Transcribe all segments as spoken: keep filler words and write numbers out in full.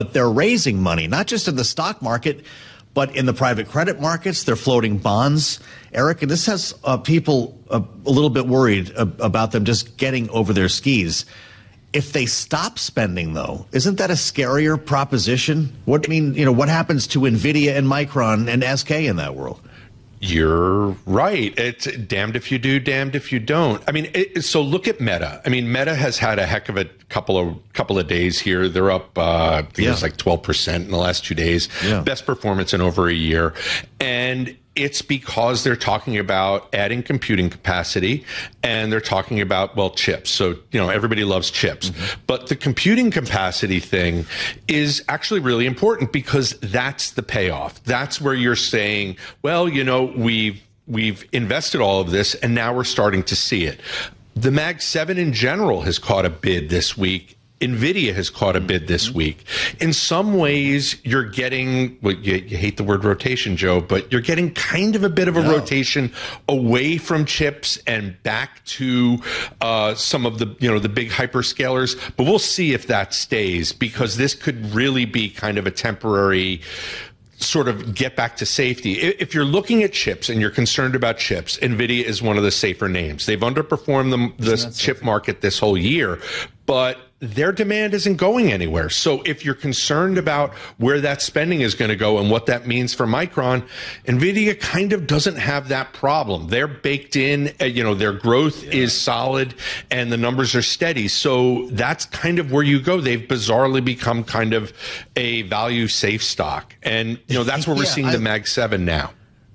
They're raising money, not just in the stock market, but in the private credit markets. They're floating bonds. Eric, and this has uh, people uh, a little bit worried uh, about them just getting over their skis. If they stop spending, though, isn't that a scarier proposition? What I mean, you know, what happens to NVIDIA and Micron and S K in that world? You're right. It's damned if you do, damned if you don't. I mean, it, so look at Meta. I mean, Meta has had a heck of a couple of couple of days here. They're up, uh, I think yeah. it's like twelve percent in the last two days. Yeah. Best performance in over a year. And it's because they're talking about adding computing capacity, and they're talking about, well, chips. So, you know, everybody loves chips. Mm-hmm. But the computing capacity thing is actually really important because that's the payoff. That's where you're saying, well, you know, we've we've invested all of this, and now we're starting to see it. The Mag seven in general has caught a bid this week. NVIDIA has caught a bid this week. In some ways, you're getting, well, you, you hate the word rotation, Joe, but you're getting kind of a bit of a no. rotation away from chips and back to uh, some of the, you know, the big hyperscalers. But we'll see if that stays, because this could really be kind of a temporary sort of get back to safety. If you're looking at chips and you're concerned about chips, NVIDIA is one of the safer names. They've underperformed the, the chip safe? market this whole year, but their demand isn't going anywhere. So if you're concerned about where that spending is going to go and what that means for Micron, NVIDIA kind of doesn't have that problem. They're baked in, uh, you know, their growth yeah. is solid and the numbers are steady. So that's kind of where you go. They've bizarrely become kind of a value safe stock. And, you know, that's where we're yeah, seeing I, the Mag seven now.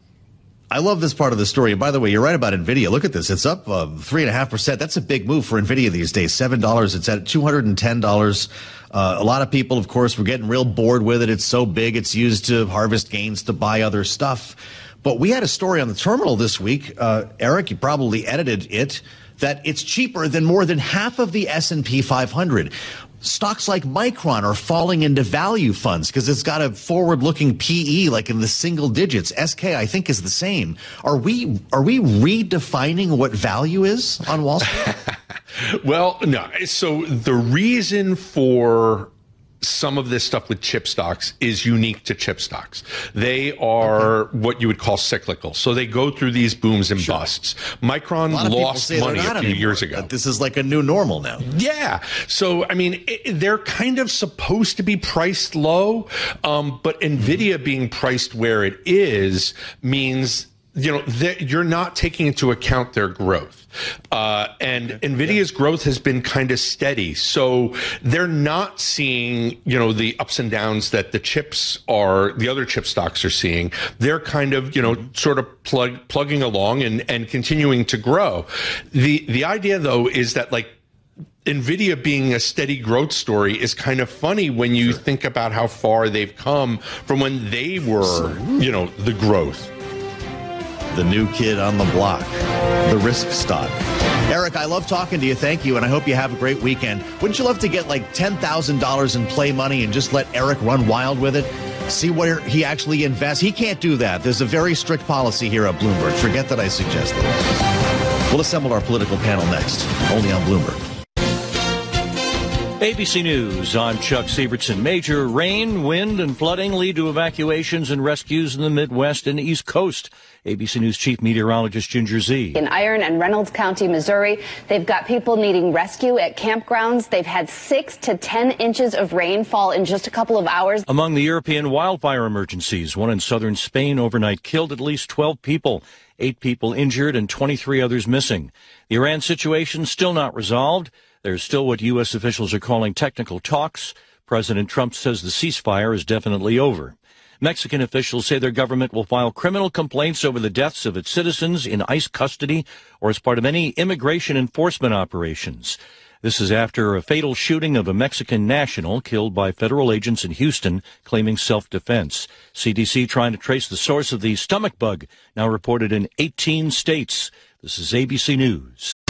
I love this part of the story. And by the way, you're right about NVIDIA. Look at this. It's up uh, three point five percent. That's a big move for NVIDIA these days. seven dollars. It's at two hundred ten dollars. Uh, a lot of people, of course, were getting real bored with it. It's so big. It's used to harvest gains to buy other stuff. But we had a story on the terminal this week. Uh, Eric, you probably edited it, that it's cheaper than more than half of the S and P five hundred. Stocks like Micron are falling into value funds because it's got a forward-looking P E like in the single digits. S K, I think, is the same. Are we are we redefining what value is on Wall Street? Well, no. So the reason for some of this stuff with chip stocks is unique to chip stocks. They are okay. what you would call cyclical. So they go through these booms and sure. busts. Micron lost money a few anymore, years ago. This is like a new normal now. Yeah. So, I mean, it, they're kind of supposed to be priced low, um, but NVIDIA being priced where it is means, you know, you're not taking into account their growth. Uh, and okay. NVIDIA's yeah. growth has been kind of steady. So they're not seeing, you know, the ups and downs that the chips are, the other chip stocks are seeing. They're kind of, you know, mm-hmm. sort of plug, plugging along and, and continuing to grow. The, the idea, though, is that, like, NVIDIA being a steady growth story is kind of funny when you sure. think about how far they've come from when they were, you know, the growth. The new kid on the block, the risk stock. Eric, I love talking to you. Thank you, and I hope you have a great weekend. Wouldn't you love to get like ten thousand dollars in play money and just let Eric run wild with it? See where he actually invests? He can't do that. There's a very strict policy here at Bloomberg. Forget that I suggested it. We'll assemble our political panel next, only on Bloomberg. A B C News, I'm Chuck Sievertson. Major rain, wind, and flooding lead to evacuations and rescues in the Midwest and East Coast. A B C News Chief Meteorologist Ginger Zee. In Iron and Reynolds County, Missouri, they've got people needing rescue at campgrounds. They've had six to ten inches of rain fall in just a couple of hours. Among the European wildfire emergencies, one in southern Spain overnight killed at least twelve people, eight people injured, and twenty-three others missing. The Iran situation still not resolved. There's still what U S officials are calling technical talks. President Trump says the ceasefire is definitely over. Mexican officials say their government will file criminal complaints over the deaths of its citizens in ICE custody or as part of any immigration enforcement operations. This is after a fatal shooting of a Mexican national killed by federal agents in Houston claiming self-defense. C D C trying to trace the source of the stomach bug, now reported in eighteen states. This is A B C News.